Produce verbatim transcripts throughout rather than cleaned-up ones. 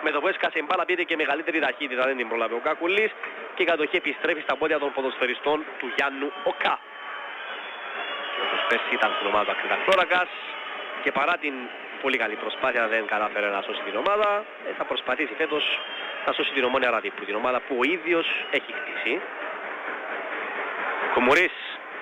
Με το που έσκασε η μπάλα πήρε και μεγαλύτερη ταχύτητα, δεν την πρόλαβε ο Κακουλής και η κατοχή επιστρέφει στα πόδια των ποδοσφαιριστών του Γιάννου Οκά. Όπως πέρσι ήταν στην ομάδα του Ακτιδακτόρακας και παρά την πολύ καλή προσπάθεια δεν κατάφερε να σώσει την ομάδα, θα προσπαθήσει φέτος να σώσει την Ομόνια Ραδίππου, την ομάδα που ο ίδιος έχει χτίσει. Κουμουρής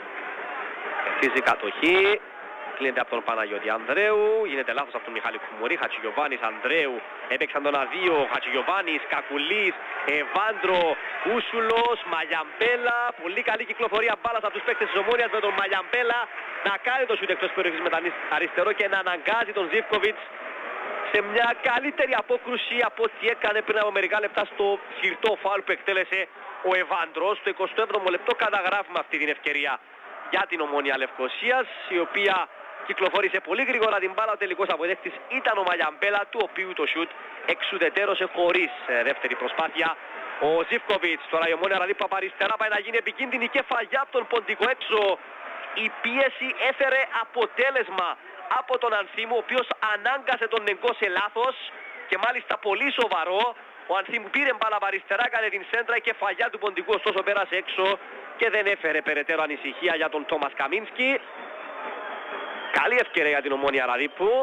χτίζει κατοχή, κλείνεται από τον Παναγιώτη Ανδρέου, γίνεται λάθος από τον Μιχάλη Κουμουρή, Χατζηγιοβάνης, Ανδρέου, έπαιξαν τον αδείο, Χατζηγιοβάνης, Κακουλής, Εβάντρο, Κούσουλος, Μαγιαμπέλα, πολύ καλή κυκλοφορία μπάλας από τους παίκτες της Ομόνιας με τον Μαγιαμπέλα να κάνει το σούτ εκτός περιοχής με τον αριστερό και να αναγκάζει τον Ζίβκοβιτς σε μια καλύτερη απόκρουση από ό,τι έκανε πριν από μερικά λεπτά στο συρτό φάουλ που εκτέλεσε ο Εβάντρος. Στο εικοστό έβδομο λεπτό καταγράφουμε αυτή την ευκαιρία για την Ομόνια Λευκωσίας, η οποία κυκλοφόρησε πολύ γρήγορα την μπάλα. Ο τελικός αποδέκτης ήταν ο Μαγιαμπέλα, του οποίου το σιούτ εξουδετέρωσε χωρίς ε, δεύτερη προσπάθεια ο Ζίβκοβιτς. Τώρα η Ομόνια Ραδίππου από αριστερά πάει να γίνει επικίνδυνη και φαγιά από τον Ποντικό έξω. Η πίεση έφερε αποτέλεσμα από τον Ανθίμου, ο οποίος ανάγκασε τον Νεγκό σε λάθος και μάλιστα πολύ σοβαρό. Ο Ανθίμου πήρε μπάλα από αριστερά, έκανε την σέντρα και φαγιά του Ποντικού, ωστόσο πέρασε έξω και δεν έφερε περαιτέρω ανησυχία για τον Τόμας Καμίνσκι. Καλή ευκαιρία για την Ομόνια Ραδίππου.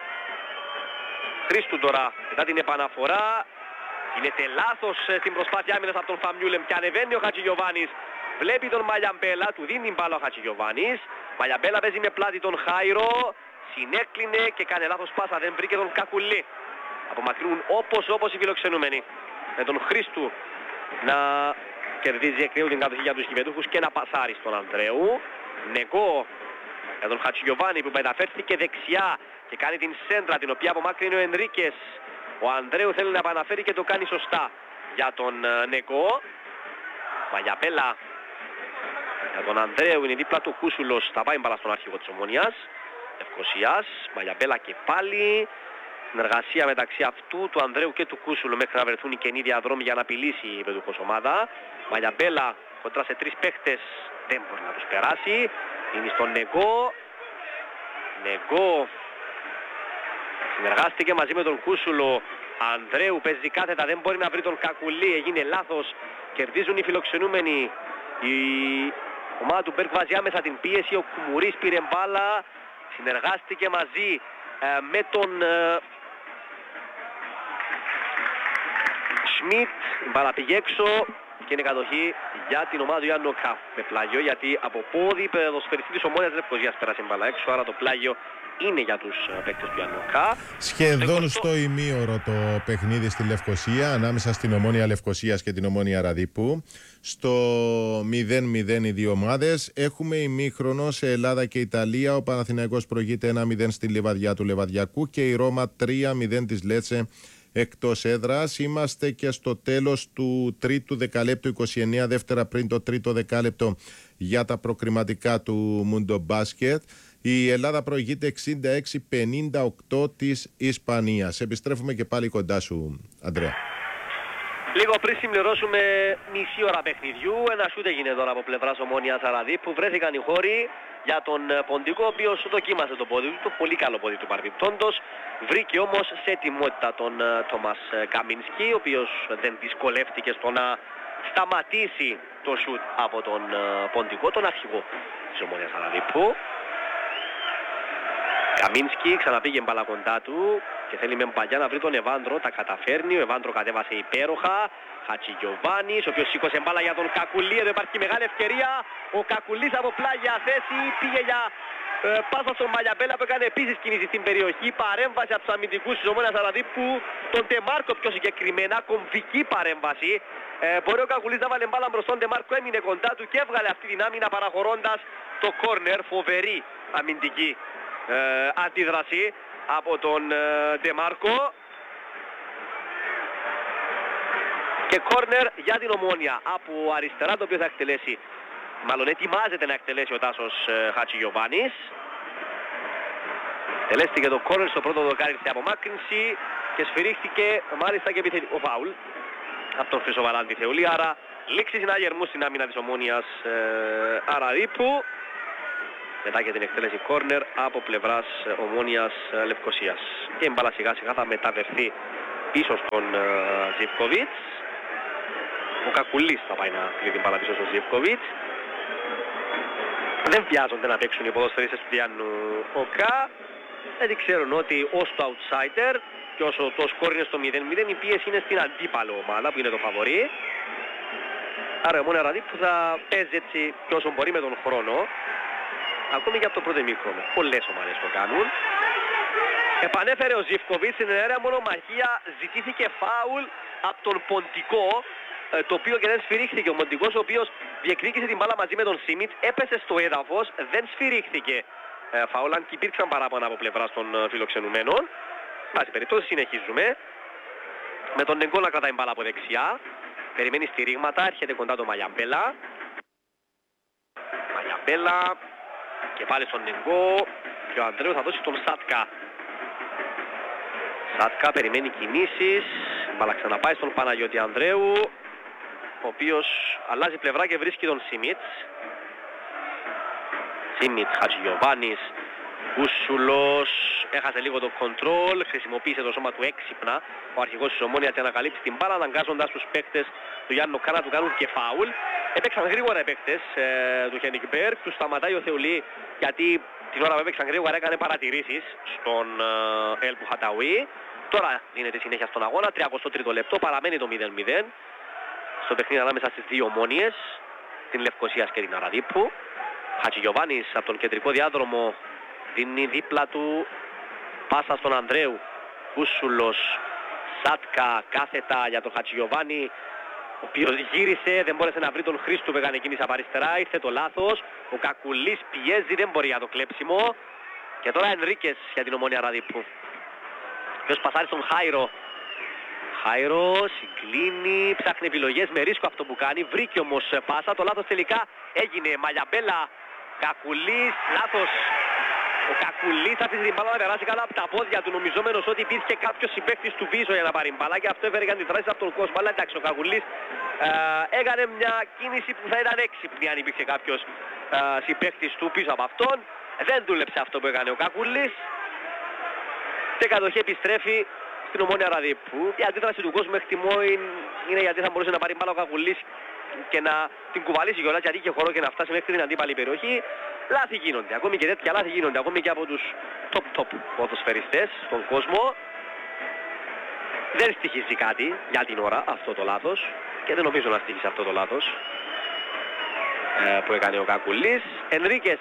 Χρήστου τώρα μετά την επαναφορά. Γίνεται λάθος στην προσπάθεια άμυνας από τον Φαμιούλεμ και ανεβαίνει ο Χατζηγιοβάνης. Βλέπει τον Μαγιαμπέλα, του δίνει την μπάλα ο Χατζηγιοβάνης. Μαγιαμπέλα παίζει με πλάτη τον Χάιρο. Συνέκλεινε και κάνει λάθος πάσα, δεν βρήκε τον Κακουλή. Απομακρύνουν όπως όπως οι φιλοξενούμενοι. Με τον Χρήστου να κερδίζει εκ νέου την κατοχή για τους γηπεδούχους και να πασάρει στον Ανδρέου. Νεκό για τον Χατζηγιοβάνη που μεταφέρθηκε δεξιά και κάνει την σέντρα την οποία απομάκρυνε ο Ενρίκες. Ο Ανδρέου θέλει να επαναφέρει και το κάνει σωστά για τον Νεκό. Μαγιαμπέλα για τον Ανδρέου, είναι δίπλα του Κούσουλος, θα πάει μπαλά στον αρχηγό της Ομονίας Λευκωσίας. Μαγιαμπέλα και πάλι συνεργασία μεταξύ αυτού του Ανδρέου και του Κούσουλου μέχρι να βρεθούν οι καινοί διαδρόμοι για να απειλήσει η παιδούχος ομάδα. Μαγιαμπέλα κοντρά σε τρεις παίχτες δεν μπορεί να τους περάσει. Είναι στον Νεγκό. Νεγκό συνεργάστηκε μαζί με τον Κούσουλο. Ανδρέου παίζει κάθετα, δεν μπορεί να βρει τον Κακουλή, έγινε λάθος. Κερδίζουν οι φιλοξενούμενοι. Η ομάδα του Μπέρκ βάζει άμεσα την πίεση. Ο Κουμουρής πήρε μπάλα, συνεργάστηκε μαζί ε, με τον ε, Σμιτ. Η μπάλα πήγε έξω και είναι κατοχή για την ομάδα του Γιάννου Οκά με πλάγιο, γιατί από πόδι ποδοσφαιριστή της Ομόνιας Λευκωσίας πέρασε μπάλα έξω, άρα το πλάγιο είναι για τους παίκτες του Γιάννου Οκά. Σχεδόν στο ημίωρο το παιχνίδι στη Λευκωσία ανάμεσα στην Ομόνια Λευκωσίας και την Ομόνια Ραδίππου. Στο μηδέν μηδέν οι δύο ομάδες. Έχουμε ημίχρονο σε Ελλάδα και Ιταλία. Ο Παναθηναϊκός προηγείται ένα μηδέν στη Λιβαδιά του Λεβαδιακού και η Ρώμα τρία μηδέν της Λέτσε εκτός έδρας. Είμαστε και στο τέλος του τρίτου δεκαλέπτου, είκοσι εννέα δεύτερα πριν το τρίτο δεκάλεπτο για τα προκριματικά του Μούντο Μπάσκετ. Η Ελλάδα προηγείται εξήντα έξι πενήντα οκτώ της Ισπανίας. Επιστρέφουμε και πάλι κοντά σου, Αντρέα. Λίγο πριν συμπληρώσουμε μισή ώρα παιχνιδιού, ένα σούτ έγινε τώρα από πλευράς Ομόνιας Ραδίππου. Βρέθηκαν οι χώροι για τον Ποντικό, ο οποίος δοκίμασε το πόδι του, το πολύ καλό πόδι του παρεμπιπτόντος. Βρήκε όμως σε ετοιμότητα τον Τόμας Καμίνσκι, ο οποίος δεν δυσκολεύτηκε στο να σταματήσει το σούτ από τον Ποντικό, τον αρχηγό της Ομόνιας Ραδίππου. Καμίνσκι ξαναπήγε μπάλα κοντά του και θέλει με μπαλιά να βρει τον Εβάντρο, τα καταφέρνει. Ο Εβάντρο κατέβασε υπέροχα. Χατζηγιοβάνης, ο οποίος σήκωσε μπάλα για τον Κακουλή. Εδώ υπάρχει μεγάλη ευκαιρία. Ο Κακουλής από πλάγια θέση πήγε για ε, πάσα στον Μαγιαμπέλα που έκανε επίσης κίνηση στην περιοχή. Παρέμβαση από τους αμυντικούς της Ομόνιας Ραδίππου, τον Ντεμάρκο πιο συγκεκριμένα, κομβική παρέμβαση. Ε, μπορεί ο Κακουλής να βάλει μπάλα μπροστά, τον Ντεμάρκο έμεινε κοντά του και έβγαλε αυτή την άμυνα παραχωρώντας το κόρνερ. Φοβερή αμυντική ε, αντίδραση από τον Ντεμάρκο. Και κόρνερ για την Ομόνια από αριστερά, το οποίο θα εκτελέσει, μάλλον ετοιμάζεται να εκτελέσει ο Τάσος ε, Χατζηγιοβάνης. Τελέστηκε το κόρνερ στο πρώτο δοκάρι σε απομάκρυνση και σφυρίχθηκε μάλιστα και επιθετικό φάουλ από τον Χρυσοβαλάντη Θεούλη. Άρα λήξη συναγερμού στην άμυνα της Ομόνιας ε, Ραδίππου. Μετά και την εκτέλεση κόρνερ από πλευράς Ομόνιας Λευκωσίας. Και η μπάλα σιγά σιγά θα μεταβερθεί πίσω στον Ζιβκοβίτς. Ο Κακουλής θα πάει να κλείσει την μπάλα πίσω στον Ζιβκοβίτς. Δεν βιάζονται να παίξουν οι ποδοσφαιριστές του Γιάννου Οκά. Γιατί ξέρουν ότι ως το outsider και όσο το σκορ είναι στο μηδέν μηδέν, η πίεση είναι στην αντίπαλο ομάδα που είναι το φαβορί. Άρα η Ομόνοια Ραδίππου θα παίζει έτσι και όσο μπορεί με τον χρόνο. Ακόμη και από το πρώτο ημίχρονο. Πολλές ομάδες το κάνουν. Επανέφερε ο Ζιβκοβίτς στην αίρια μονομαχία. Ζητήθηκε φάουλ από τον Ποντικό, το οποίο και δεν σφυρίχθηκε. Ο Ποντικός, ο οποίος διεκδίκησε την μπάλα μαζί με τον Σίμιτς, έπεσε στο έδαφος, δεν σφυρίχθηκε ε, φάουλ, αν και υπήρξαν παράπονα από πλευράς των ε, φιλοξενουμένων. Πάση περιπτώσει συνεχίζουμε. Με τον Νεγκό να κρατάει μπάλα από δεξιά. Περιμένει στηρίγματα, έρχεται κοντά το Μαγιαμπέλα. Μαγιαμπέλα. Και πάλι στον Νεγκό. Και ο Ανδρέου θα δώσει τον Σάτκα. Σάτκα περιμένει κινήσεις. Μπάλα ξαναπάει στον Παναγιώτη Ανδρέου, ο οποίος αλλάζει πλευρά και βρίσκει τον Σίμιτς. Σίμιτς, Χατζηγιοβάνης, Κούσουλος, έχασε λίγο το κοντρόλ, χρησιμοποίησε το σώμα του έξυπνα ο αρχηγός της Ομόνοιας για να καλύψει την μπάλα, αναγκάζοντας τους παίκτες του Γιάννου Οκά να του κάνουν και φάουλ. Έπαιξαν γρήγορα οι παίκτες ε, του Χένικ Μπέρκ, τους σταματάει ο Θεουλή γιατί την ώρα που έπαιξαν γρήγορα έκανε παρατηρήσεις στον ε, Ελ Μπουχαταουί. Τώρα δίνεται συνέχεια στον αγώνα, τριακοστό τρίτο λεπτό, παραμένει το μηδέν μηδέν στο παιχνίδι ανάμεσα στις δύο Ομόνοιες, την Λευκωσίας και την Αραδίππου. Χατζηγιοβάνης από τον κεντρικό διάδρομο δίνει δίπλα του πάσα στον Ανδρέου. Κούσουλος, Σάτκα, κάθετα για τον Χατζηγιοβάνη, ο οποίος γύρισε, δεν μπόρεσε να βρει τον Χρήστου που έκανε κίνηση από αριστερά, ήρθε το λάθος. Ο Κακουλής πιέζει, δεν μπορεί για το κλέψιμο. Και τώρα Ενρίκες για την Ομόνια Ραδίππου. Ποιος πασάρει στον Χάιρο. Χάιρο συγκλίνει, ψάχνει επιλογές με ρίσκο αυτό που κάνει. Βρήκε όμως πάσα, το λάθος τελικά έγινε. Μαγιαμπέλα, Κακουλής, λάθος. Ο Κακουλής θα αφήσει την μπάλα να περάσει καλά από τα πόδια του, νομιζόμενος ότι υπήρχε κάποιος συμπαίκτης του πίσω για να πάρει μπάλα, και αυτό έφερε και αντιδράσεις από τον κόσμο. Αλλά εντάξει, ο Κακουλής ε, έκανε μια κίνηση που θα ήταν έξυπνη αν υπήρχε κάποιος ε, συμπαίκτης του πίσω από αυτόν. Δεν δούλεψε αυτό που έκανε ο Κακουλής. Και κατοχή επιστρέφει στην Ομόνια Ραδίππου. Η αντίδραση του κόσμου εκτιμώ είναι γιατί θα μπορούσε να πάρει μπάλα ο Κακουλής και να την κουβαλήσει κιόλας, γιατί είχε χώρο και να φτάσει μέχρι την αντίπαλη περιοχή. Λάθη γίνονται, ακόμη και τέτοια λάθη γίνονται, ακόμη και από τους top top ποδοσφαιριστές στον κόσμο. Δεν στοιχίζει κάτι για την ώρα αυτό το λάθος και δεν νομίζω να στοιχίσει αυτό το λάθος ε, που έκανε ο Κακουλής. Ενρίκες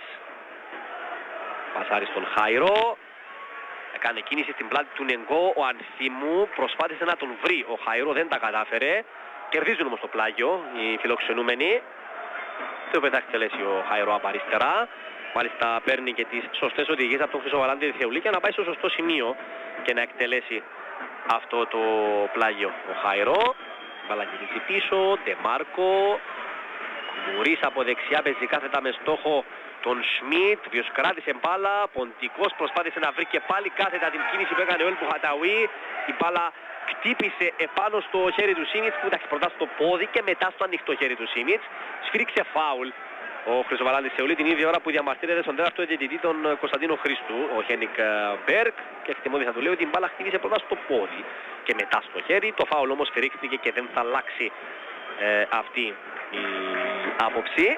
πασάρει στον Χάιρο. Έκανε κίνηση στην πλάτη του Νεγκό. Ο Ανθίμου προσπάθησε να τον βρει. Ο Χάιρο δεν τα κατάφερε. Κερδίζουν όμως το πλάγιο οι φιλοξενούμενοι. Το πετά εκτελέσει ο Χάιρο από αριστερά. Μάλιστα παίρνει και τις σωστές οδηγίες από τον Χρυσοβαλάντη Θεουλή για να πάει στο σωστό σημείο και να εκτελέσει αυτό το πλάγιο ο Χάιρο. Μπαλαγυρίζει πίσω, Ντεμάρκο. Μουρίς από δεξιά παίζει κάθετα με στόχο τον Σμιτ, ο οποίος κράτησε μπάλα. Ποντικός προσπάθησε να βρει και πάλι κάθετα την κίνηση που έκανε ο Ελ Μπουχαταουί. Η μπάλα χτύπησε επάνω στο χέρι του Σίμιτς, που εντάξει πρώτα στο πόδι και μετά στο ανοιχτό χέρι του Σίμιτς. Σφύριξε φάουλ ο Χρυσοβαλάντης Θεουλή την ίδια ώρα που διαμαρτύρεται στον τέταρτο διαιτητή τον Κωνσταντίνο Χρήστου, ο Χένικ Μπέρκ, και εκτιμώδη θα του λέει ότι η μπάλα χτύπησε πρώτα στο πόδι και μετά στο χέρι. Το φάουλ όμως σφυρίχθηκε και δεν θα αλλάξει ε, αυτή η άποψη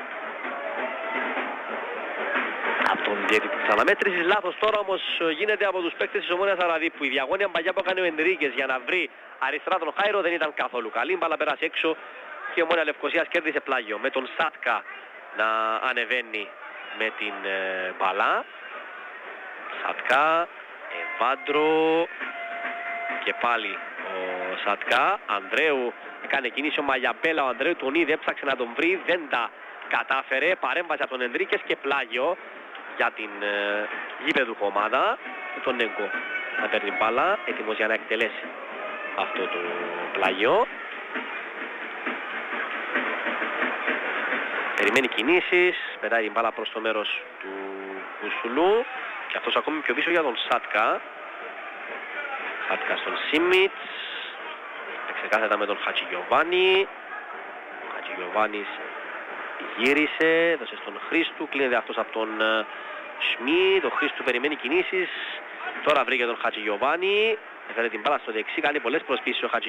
από τον διαιτητή της αναμέτρησης. Λάθος τώρα όμως γίνεται από τους παίκτες της Ομόνοιας Ραδίππου. Η διαγώνια μπαγιά που έκανε ο Ενρίκες για να βρει αριστερά τον Χάιρο δεν ήταν καθόλου καλή. Η μπάλα πέρασε έξω και η Ομόνια Λευκωσίας κέρδισε πλάγιο με τον Σάτκα να ανεβαίνει με την ε, μπάλα. Σάτκα, Εβάντρο και πάλι ο Σάτκα. Ανδρέου έκανε κίνηση ο Μαγιαμπέλα. Ο Ανδρέου τον είδε, έψαξε να τον βρει, δεν τα κατάφερε. Παρέμβαση από τον Ενρίκες και πλάγιο για την ε, γήπεδουχο ομάδα. Τον Νεγκό να παίρνει μπάλα, έτοιμος για να εκτελέσει αυτό το πλάγιο. Περιμένει κινήσεις, πετάει την μπάλα προς το μέρος του Κουσουλού και αυτός ακόμη πιο πίσω για τον Σάτκα. Σάτκα στον Σίμιτς, εξεκάθετα με τον Χατζηγιοβάνη. Ο Χατζηγιοβάνης γύρισε, έδωσε στον Χρήστου, κλείνεται αυτός από τον Σμιτ. Ο Χρήστου περιμένει κινήσεις, τώρα βρήκε τον Χατζηγιοβάνη. Έφερε την μπάλα στο δεξί, κάνει πολλές προσπίσεις ο